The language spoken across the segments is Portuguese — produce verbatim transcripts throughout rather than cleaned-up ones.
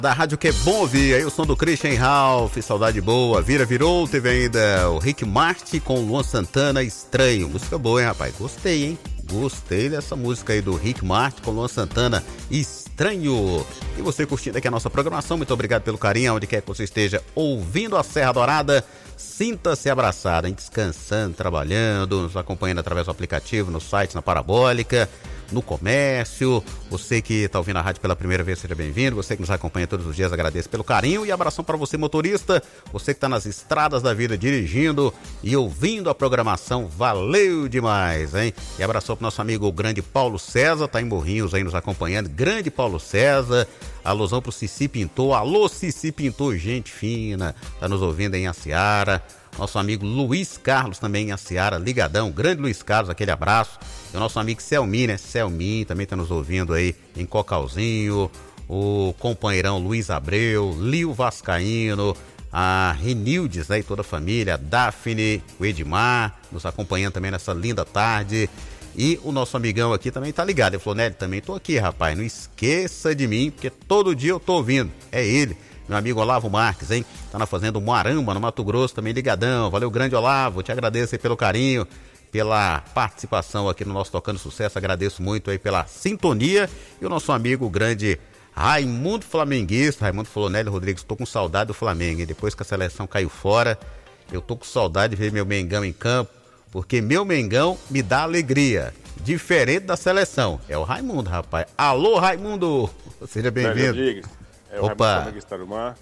Da rádio que é bom ouvir, aí o som do Christian Ralph, saudade boa, vira, virou, teve ainda o Rick Martin com Luan Santana, Estranho, música boa, hein, rapaz, gostei, hein, gostei dessa música aí do Rick Martin com Luan Santana, Estranho. E você curtindo aqui a nossa programação, muito obrigado pelo carinho, onde quer que você esteja ouvindo a Serra Dourada, sinta-se abraçado, hein, descansando, trabalhando, nos acompanhando através do aplicativo, no site, na Parabólica, no comércio. Você que está ouvindo a rádio pela primeira vez, seja bem-vindo. Você que nos acompanha todos os dias, agradeço pelo carinho e abração para você, motorista. Você que está nas estradas da vida dirigindo e ouvindo a programação, valeu demais, hein? E abração para nosso amigo o grande Paulo César, tá em Morrinhos aí nos acompanhando. Grande Paulo César, alusão pro Cici Pintor. Alô, Cici Pintor, gente fina, tá nos ouvindo em Aciara. Nosso amigo Luiz Carlos também em Aciara, ligadão, grande Luiz Carlos, aquele abraço. E o nosso amigo Selmin, né? Selmin também tá nos ouvindo aí em Cocalzinho. O companheirão Luiz Abreu, Lio Vascaíno, a Renildes, né? E toda a família, a Daphne, o Edmar, nos acompanhando também nessa linda tarde. E o nosso amigão aqui também tá ligado. Ele falou, Nélio, também tô aqui, rapaz, não esqueça de mim, porque todo dia eu tô ouvindo. É ele, meu amigo Olavo Marques, hein? Tá na fazenda Moarama, no Mato Grosso, também ligadão. Valeu, grande Olavo, te agradeço aí pelo carinho, pela participação aqui no nosso Tocando Sucesso. Agradeço muito aí pela sintonia. E o nosso amigo grande Raimundo Flamenguista. Raimundo falou, Nélio Rodrigues, tô com saudade do Flamengo. E depois que a seleção caiu fora, eu tô com saudade de ver meu Mengão em campo, porque meu Mengão me dá alegria, diferente da seleção. É o Raimundo, rapaz. Alô, Raimundo, seja bem-vindo. É o Opa. Raimundo Flamenguista do Mar.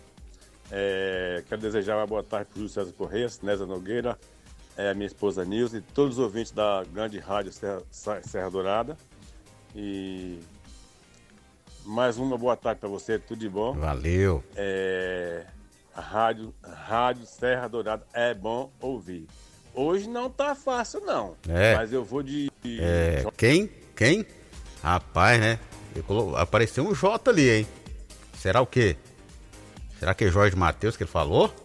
É, quero desejar uma boa tarde para o Júlio César Corrêa, Nézia Nogueira, é, a minha esposa Nilce e todos os ouvintes da grande rádio Serra, Serra Dourada. E mais uma boa tarde para você, tudo de bom. Valeu. É, a rádio, a rádio Serra Dourada é bom ouvir. Hoje não tá fácil não, é. Mas eu vou de... É, quem? Quem? Rapaz, né? Apareceu um J ali, hein? Será o quê? Será que é Jorge Matheus que ele falou?